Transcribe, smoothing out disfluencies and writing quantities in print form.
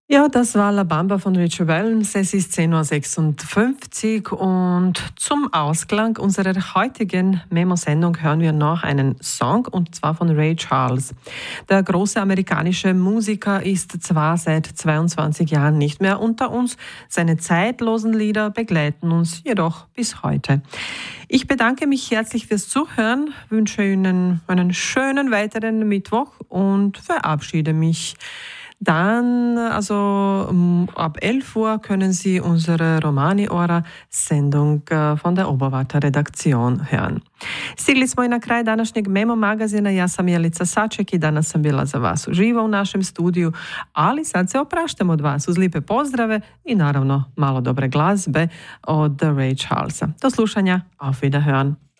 Ja, das war La Bamba von Richard Valens. Es ist 10:56 Uhr und zum Ausklang unserer heutigen Memo-Sendung hören wir noch einen Song und zwar von Ray Charles. Der große amerikanische Musiker ist zwar seit 22 Jahren nicht mehr unter uns, seine zeitlosen Lieder begleiten uns jedoch bis heute. Ich bedanke mich herzlich fürs Zuhören, wünsche Ihnen einen schönen weiteren Mittwoch und verabschiede mich. Dann, ab 11 Uhr können Sie unsere Romani Ora Sendung von der Obervata Redaktion hören. Stigli smo i na kraj današnjeg Memo magazina. Ja sam Jelica Saček i danas sam bila za vas uživo u našem studiju, ali sad se opraštam od vas uz lipe pozdrave i naravno malo dobre glazbe od Ray Charlesa. Do slušanja, auf Wiederhören.